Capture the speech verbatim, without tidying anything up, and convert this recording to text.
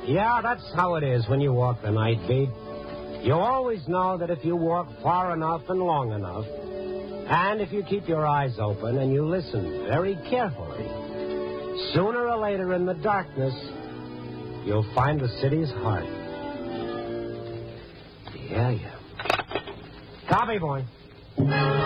Yeah, that's how it is when you walk the night beat. You always know that if you walk far enough and long enough, and if you keep your eyes open and you listen very carefully, sooner or later in the darkness, you'll find the city's heart. Yeah, yeah. Copy, boy.